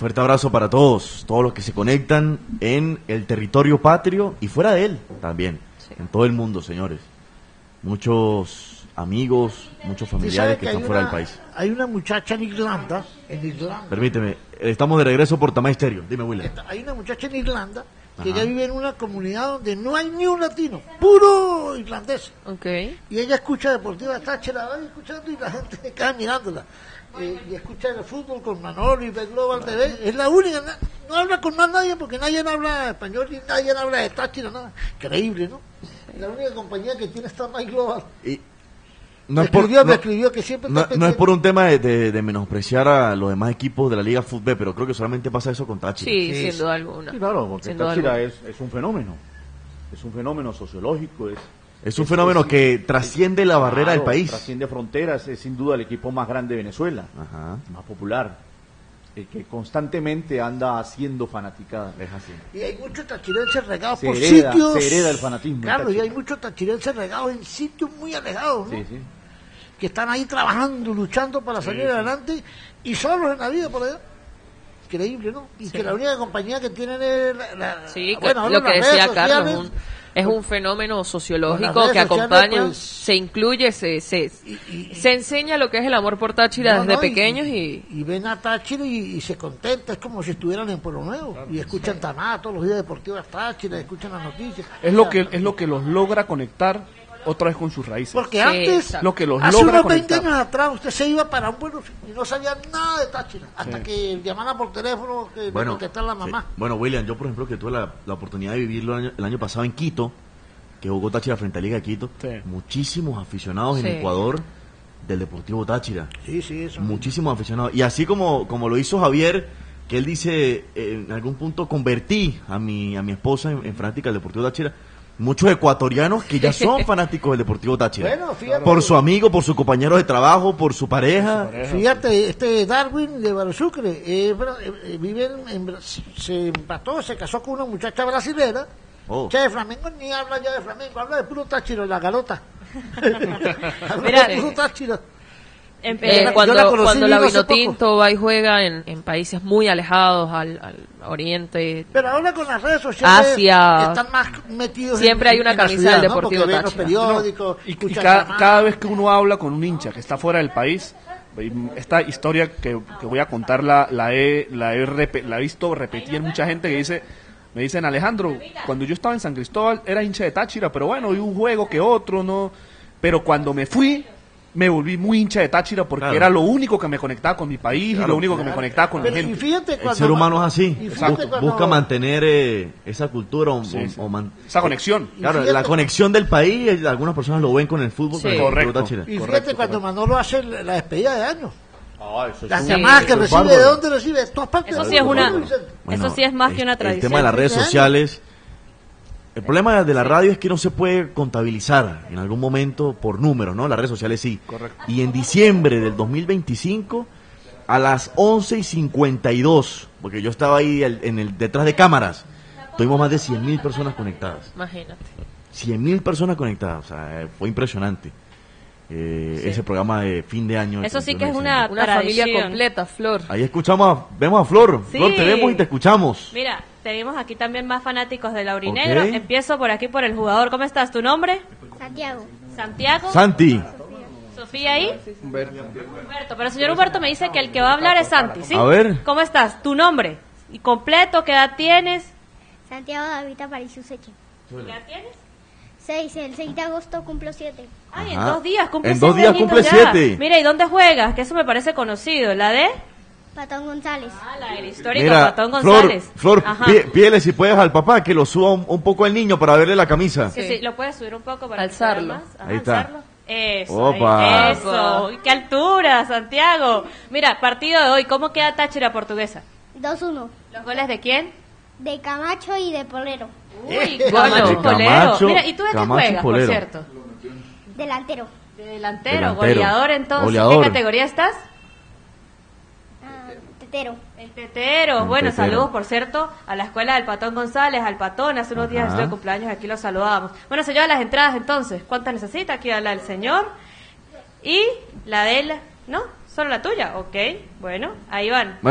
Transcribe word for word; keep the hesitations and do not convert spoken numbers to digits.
Fuerte abrazo para todos, todos los que se conectan en el territorio patrio y fuera de él también, sí. En todo el mundo, señores. Muchos amigos, muchos familiares que, que están fuera una, del país. Hay una muchacha en Irlanda, en Irlanda. Permíteme, estamos de regreso por Tamay Stereo. Dime, William. Hay una muchacha en Irlanda que Ajá. ella vive en una comunidad donde no hay ni un latino, puro irlandés. Okay. Y ella escucha Deportiva Táchira, va escuchando y la gente se queda mirándola. Eh, y escucha el fútbol con Manolo y ve Global T V. Es la única, no habla con más nadie porque nadie habla español ni nadie habla de Táchira, nada. Increíble, ¿no? La única compañía que tiene esta My Global. Y no me, es por, escribió, no, me escribió que siempre no, no es por un tema de, de, de menospreciar a los demás equipos de la Liga Fútbol, pero creo que solamente pasa eso con Táchira. Sí, sí sin duda alguna. Sí, claro, porque sin Táchira es, es un fenómeno. Es un fenómeno sociológico, es Es un fenómeno que trasciende la barrera claro, del país. Trasciende fronteras, es sin duda el equipo más grande de Venezuela, Ajá. más popular, el que constantemente anda haciendo fanaticada. Es así. Y hay muchos tachirenses regados Se por hereda, sitios. se hereda el fanatismo. Claro, y hay muchos tachirenses regados en sitios muy alejados, ¿no? Sí, sí. Que están ahí trabajando, luchando para salir sí, sí. adelante y solos en la vida por allá. Increíble, ¿no? Y sí. que la única compañía que tienen es la, la sí, bueno, lo que decía sociales, Carlos, un, es un fenómeno sociológico que sociales, acompaña, pues, se incluye, se se, y, y, se enseña lo que es el amor por Táchira no, desde no, pequeños y, y, y ven a Táchira y, y se contenta, es como si estuvieran en Pueblo Nuevo, claro, y escuchan sí. Taná todos los días deportivas Táchira, escuchan las noticias. Es lo que es lo que los logra conectar otra vez con sus raíces. Porque sí, antes, lo que los hace logra unos conectar. veinte años atrás, usted se iba para un pueblo y no sabía nada de Táchira, hasta sí. que llamara por teléfono que bueno, contestara la mamá. Sí. Bueno, William, yo por ejemplo que tuve la, la oportunidad de vivirlo el año, el año pasado en Quito, que jugó Táchira frente a Liga de Quito, sí. muchísimos aficionados sí. en Ecuador del Deportivo Táchira. Sí, sí, eso. Muchísimos aficionados. Y así como, como lo hizo Javier, que él dice, eh, en algún punto convertí a mi, a mi esposa en, en fanática del Deportivo Táchira. Muchos ecuatorianos que ya son fanáticos del Deportivo Táchira. Bueno, fíjate, por su amigo, por su compañero de trabajo, por su pareja. Su pareja. Fíjate, este Darwin de Barrio Sucre, eh, eh, vive en, en, se empató, se casó con una muchacha brasilera. Oh. Che, de Flamengo ni habla ya de Flamengo, habla de puro Táchira, la galota. Mira, de puro Táchira. Eh, eh, cuando la, cuando la Vinotinto va y juega en, en países muy alejados al, al oriente, pero ahora con las redes sociales Asia, están más metidos siempre en, hay una en camisa ciudad, del ¿no? Deportivo Táchira. Los periódicos, no, y, y cada, cada vez que uno habla con un hincha que está fuera del país, esta historia que, que voy a contar la, la, he, la, he rep, la he visto repetir en mucha gente que dice, me dicen, Alejandro, cuando yo estaba en San Cristóbal era hincha de Táchira, pero bueno, vi un juego que otro, no, pero cuando me fui me volví muy hincha de Táchira porque claro. era lo único que me conectaba con mi país claro, y lo único claro. que me conectaba con pero, la gente. Y fíjate, el ser humano es así, Busca, cuando... busca mantener eh, esa cultura o, sí, o, sí. o man... esa conexión. Claro, fíjate, la conexión del país, algunas personas lo ven con el fútbol. Sí. Con el correcto. Táchira. Y fíjate correcto, cuando correcto. Manolo hace la despedida de año. Ah, eso Las es llamadas que eso recibe, bárbaro. ¿de dónde recibe? De todas partes. Eso sí es una, bueno, eso sí es más que una el, tradición. El tema de las redes sociales, el problema de la radio es que no se puede contabilizar en algún momento por números, ¿no? Las redes sociales sí. Correcto. Y en diciembre del dos mil veinticinco, a las once y cincuenta y dos, porque yo estaba ahí en el detrás de cámaras, tuvimos más de cien mil personas conectadas. Imagínate. cien mil personas conectadas, o sea, fue impresionante. Eh, sí. Ese programa de fin de año. Eso sí que es una, una familia completa, Flor. Ahí escuchamos, a, vemos a Flor. Sí. Flor, te vemos y te escuchamos. Mira, tenemos aquí también más fanáticos del Aurinegro. Okay. Empiezo por aquí por el jugador. ¿Cómo estás? ¿Tu nombre? Santiago. Santiago. Santi. Sofía, Sofía ahí. Humberto. Humberto. Pero el señor Humberto me dice que el que va a hablar es Santi, ¿sí? A ver. ¿Cómo estás? ¿Tu nombre? ¿Y completo? ¿Qué edad tienes? Santiago David Aparicio Useche. ¿Qué edad tienes? seis, el seis de agosto cumplo siete. Ay, Ajá. en dos días cumple En dos días cumple ya. siete. Mira, ¿y dónde juegas? Que eso me parece conocido. ¿La de? Patón González. Ah, la del histórico Mira, Patón González. Flor, Flor Ajá. pí, pídele si puedes al papá que lo suba un, un poco al niño para verle la camisa. Sí, sí, lo puedes subir un poco para Alzarlo. que se vea más. Ajá, Ahí está. alzarlo. Eso, Opa. ahí, eso. Uy, ¡qué altura, Santiago! Mira, partido de hoy, ¿cómo queda Táchira Portuguesa? dos uno. ¿Los goles de quién? De Camacho y de Polero. Uy, De Camacho y Polero. Camacho, Mira, ¿y tú de qué Camacho y juegas, por Polero. cierto? Delantero. De delantero, Delantero. goleador entonces. Goleador. ¿Qué categoría estás? Ah, tetero. El tetero. El Bueno, tetero. saludos, por cierto, a la escuela del Patón González, al Patón. Hace unos días Ajá. estuve de cumpleaños, aquí lo saludábamos. Bueno, se lleva las entradas entonces. ¿Cuántas necesita? Aquí la del señor. Y la de él, ¿no? ¿Solo la tuya? Ok, bueno, ahí van.